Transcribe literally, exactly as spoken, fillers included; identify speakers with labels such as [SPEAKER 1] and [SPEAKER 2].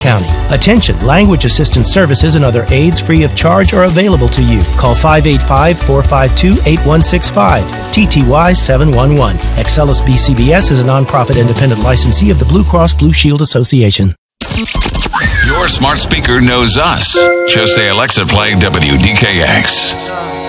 [SPEAKER 1] County. Attention, language assistance services and other aids free of charge are available to you. Call five eight five, four five two, eight one six five, T T Y seven one one. Excellus B C B S is a nonprofit independent licensee of the Blue Cross Blue Shield Association.
[SPEAKER 2] Your smart speaker knows us. Just say, Alexa, play W D K X.